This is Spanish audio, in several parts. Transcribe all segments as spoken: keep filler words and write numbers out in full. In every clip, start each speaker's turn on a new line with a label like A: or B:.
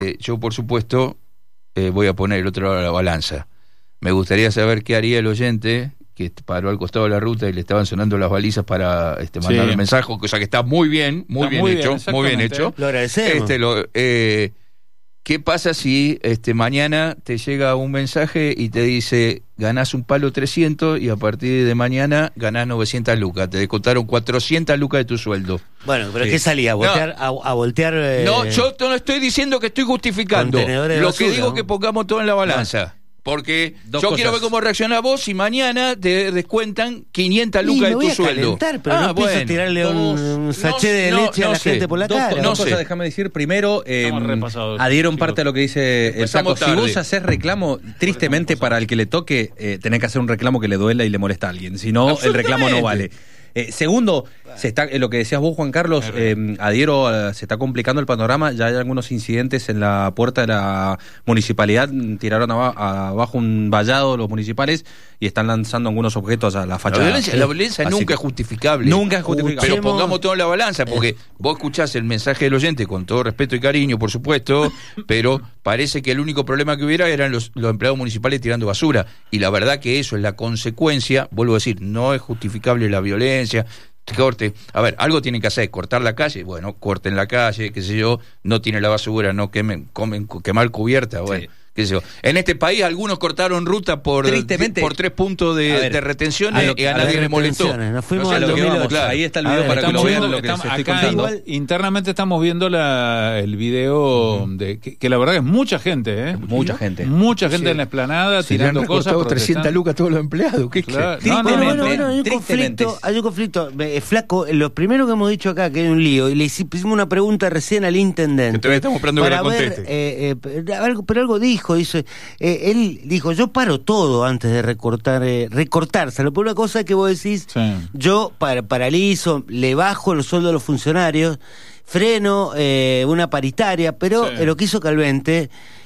A: Eh, yo, por supuesto, eh, voy a poner el otro lado de la balanza. Me gustaría saber qué haría el oyente que paró al costado de la ruta y le estaban sonando las balizas para este, mandar
B: Sí.
A: el mensaje, cosa que está muy bien, muy
B: Está
A: bien
B: muy
A: hecho,
B: bien,
A: muy bien
B: exactamente.
A: hecho.
C: Lo agradecemos.
A: Este, lo, eh, ¿Qué pasa si este, mañana te llega un mensaje y te dice ganás un palo trescientos y a partir de mañana ganás novecientas lucas? Te descontaron cuatrocientas lucas de tu sueldo.
C: Bueno, pero
A: Sí.
C: ¿qué salía? ¿A voltear?
A: No.
C: A, a voltear eh,
A: No, yo no estoy diciendo que estoy justificando.
C: Contenedores de
A: Lo
C: basura,
A: que digo
C: ¿no?
A: es que pongamos todo en la balanza. Porque
D: Dos
A: yo
D: cosas.
A: quiero ver cómo reaccionás vos si mañana te descuentan quinientas
C: Y
A: lucas
C: me
A: de
C: voy
A: tu
C: a
A: sueldo.
C: calentar, pero no empiezo a tirarle un, un sachet de
A: no,
C: leche a
A: no
C: la
A: sé.
C: gente por la
D: Dos,
C: cara.
D: dos
A: No
D: cosas,
A: sé.
D: déjame decir. Primero, eh,
B: Estamos repasados,
D: adhiero en
B: chicos.
D: parte a lo que dice el
A: Empezamos
D: Flaco. Si
A: tarde.
D: vos haces reclamo, tristemente para el que le toque, eh, tenés que hacer un reclamo que le duela y le molesta a alguien. Si no, el reclamo no vale. Eh, segundo, se está, eh, lo que decías vos, Juan Carlos, eh, adhiero, a- se está complicando el panorama. Ya hay algunos incidentes en la puerta de la municipalidad. Tiraron aba- abajo un vallado los municipales y están lanzando algunos objetos a la
A: La
D: fachada.
A: violencia, la violencia
D: Así
A: nunca
D: que-
A: es justificable.
D: Nunca es justificable.
A: Pero
C: Escuchemos-
A: pongamos todo en la balanza, porque vos escuchás el mensaje del oyente con todo respeto y cariño, por supuesto, pero parece que el único problema que hubiera eran los, los empleados municipales tirando basura. Y la verdad que eso es la consecuencia, vuelvo a decir, no es justificable la violencia. Corte, a ver, algo tienen que hacer, cortar la calle, bueno, corten la calle, qué sé yo, no tienen la basura, no quemen, comen, quemar cubierta, bueno,
D: Sí.
A: qué sé yo. En este país algunos cortaron ruta por,
D: Tristemente,
A: por tres puntos de,
D: a ver,
A: de retenciones
D: a lo-
A: y a
D: a
A: nadie
C: ver,
A: le molestó.
C: retenciones, nos fuimos
A: sé,
C: al
D: A lo que
C: dos mil ocho.
D: vamos,
A: claro.
D: ahí está el
C: A
D: video
C: ver,
D: para que lo
B: Estamos
D: vean
B: viendo-
D: lo que les
B: estamos-
D: estoy
B: acá
D: contando.
B: igual, internamente estamos viendo la, el video de que, que la verdad es mucha gente, ¿eh?
D: Mucha gente.
B: Mucha gente en la explanada
A: Si le han
B: tirando cosas.
A: recortado trescientas
B: protestando.
A: lucas a todos los empleados, ¿qué
B: Claro.
A: qué?
B: No, no,
C: Bueno,
B: no,
C: bueno,
B: no.
C: bueno, hay un
D: tristemente.
C: conflicto, hay un conflicto. Eh, Flaco, lo primero que hemos dicho acá, que hay un lío, y le hicimos una pregunta recién al intendente.
A: Que todavía estamos esperando que
C: para
A: la
C: ver,
A: conteste.
C: eh, eh, algo, pero algo dijo, dice, eh, él dijo, yo paro todo antes de recortar, eh, recortárselo. Por una cosa que vos decís,
B: Sí.
C: yo para, paralizo, le bajo el sueldo a los funcionarios, freno eh, una paritaria, pero
B: Sí.
C: eh, lo que hizo Calvente,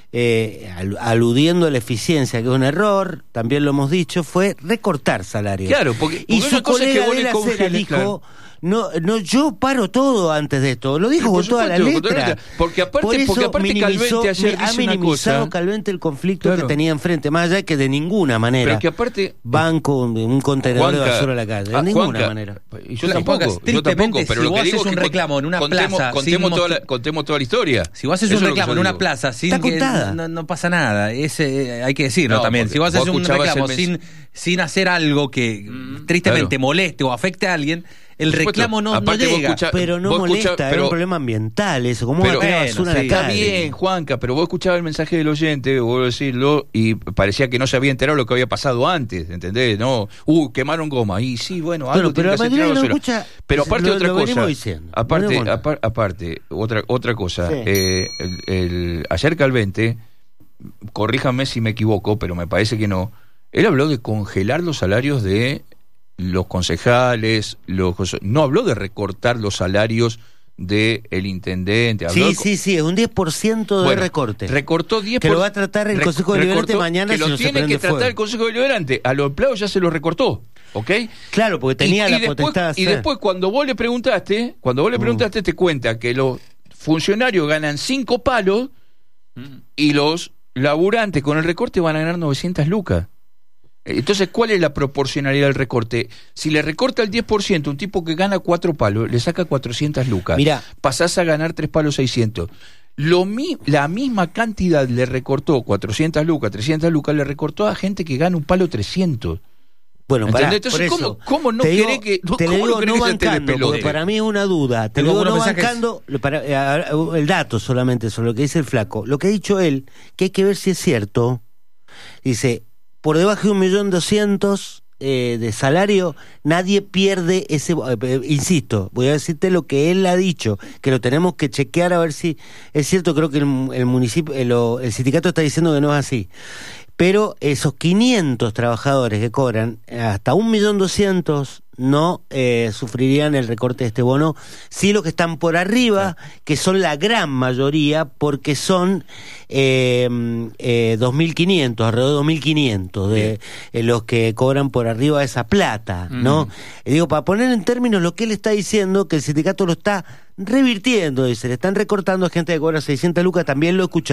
C: eh, al- aludiendo a la eficiencia, que es un error, también lo hemos dicho, fue recortar salarios.
A: Claro, porque, porque
C: Y
A: una
C: su
A: cosa es que
C: colega
A: vos
C: de
A: le
C: la Acera
A: congeles,
C: dijo,
A: claro.
C: no, no, yo paro todo antes de esto. Lo dijo
A: Por
C: con toda la
A: supuesto, con toda
C: letra.
A: la letra. Porque aparte-
C: Por eso
A: porque aparte
C: minimizó-
A: Calvente ayer
C: mi- ha
A: dice una
C: minimizado
A: cosa.
C: Calvente el conflicto
A: Claro.
C: que tenía enfrente, más allá que de ninguna manera
A: Pero que aparte
C: van con un contenedor de
A: Juanca,
C: basura a la calle. De
A: ah,
C: ninguna
A: Juanca,
C: manera.
A: Y yo
D: Juanca,
A: tampoco, yo
D: tristemente,
A: tampoco, pero
D: si
A: lo
D: vos
A: que digo
D: haces
A: es
D: un
A: que
D: reclamo en una
A: contemos,
D: plaza
A: contemos,
D: sin
A: toda
D: mostrar-
A: la, contemos toda la historia.
D: Si vos haces
A: Eso
D: un
A: es lo que
D: reclamo
A: yo
D: en una
A: digo.
D: plaza sin
C: Está
D: que
C: contada.
D: no, no pasa nada, ese, hay que decirlo
A: No,
D: también.
A: porque
D: Si vos
A: vos
D: haces un
A: escuchabas
D: reclamo
A: el
D: sin, sin hacer algo que tristemente
A: claro.
D: moleste o afecte a alguien, el
A: Por supuesto.
D: reclamo no, no
A: Aparte vos
D: llega.
A: escuchá-
C: Pero no
A: vos
C: molesta,
A: escuchá-
C: es
A: pero-
C: un problema ambiental eso. ¿Cómo
A: pero-
C: va a tirar
D: bueno,
C: basura a
D: sí,
C: la
A: Está
C: calle?
A: bien, Juanca, pero vos escuchabas el mensaje del oyente, vuelvo a decirlo, y parecía que no se había enterado lo que había pasado antes, ¿entendés? No, uh, quemaron goma. Y sí, bueno, algo
C: Bueno, pero
A: tiene que
C: la
A: hacer
C: mayoría
A: tirar
C: no
A: basura.
C: escucha,
A: Pero aparte
C: lo-
A: otra
C: lo
A: cosa,
C: venimos diciendo.
A: aparte,
C: Venimos
A: apar- aparte, otra otra cosa,
C: Sí.
A: eh, el, el- ayer Calvente, corríjame si me equivoco, pero me parece que no, él habló de congelar los salarios de los concejales, los no habló de recortar los salarios del intendente. habló
C: Sí,
A: de-
C: sí, sí, es un diez por ciento de
A: Bueno,
C: recorte.
A: Recortó diez
C: Que
A: por
C: lo va a tratar el
A: rec-
C: Consejo Deliberante
A: recortó-
C: mañana
A: que
C: si
A: lo
C: no se
A: tiene
C: prende
A: que tratar
C: fuego.
A: el Consejo Deliberante. A los empleados ya se los recortó, ¿ok?
C: Claro, porque tenía
A: y,
C: la
A: y después,
C: potestad de
A: y
C: hacer.
A: después cuando vos le preguntaste, cuando vos le preguntaste te cuenta que los funcionarios ganan cinco palos y los laburantes con el recorte van a ganar novecientas lucas. Entonces, ¿cuál es la proporcionalidad del recorte? Si le recorta el diez por ciento, un tipo que gana cuatro palos, le saca cuatrocientas lucas.
C: Mirá.
A: Pasás a ganar tres palos seiscientos. Lo mi, la misma cantidad le recortó cuatrocientas lucas, trescientas lucas, le recortó a gente que gana un palo trescientos.
C: Bueno, pará,
A: ¿Entendés? Entonces,
C: por
A: ¿cómo-
C: eso,
A: cómo no
C: te digo-
A: querés que-
C: te
A: cómo
C: digo
A: no querés
C: no
A: que se te
C: bancando,
A: despelote?
C: porque para mí es una duda. Te
D: Tengo
C: digo no
D: algunos mensajes.
C: bancando, para, eh, ahora, el dato solamente sobre lo que dice el Flaco. Lo que ha dicho él, que hay que ver si es cierto. Dice, por debajo de un millón doscientos eh, de salario, nadie pierde ese... eh, eh, insisto, voy a decirte lo que él ha dicho, que lo tenemos que chequear a ver si es cierto. Creo que el, el municipio, el, el sindicato está diciendo que no es así. Pero esos quinientos trabajadores que cobran hasta un millón doscientos no eh, sufrirían el recorte de este bono. Sí, los que están por arriba, sí, que son la gran mayoría, porque son eh, eh, dos mil quinientos, alrededor de dos mil quinientos de eh, los que cobran por arriba esa plata, ¿no? Mm. Y digo, para poner en términos lo que él está diciendo, que el sindicato lo está revirtiendo, dice, le están recortando a gente que cobra seiscientas lucas, también lo escuchamos.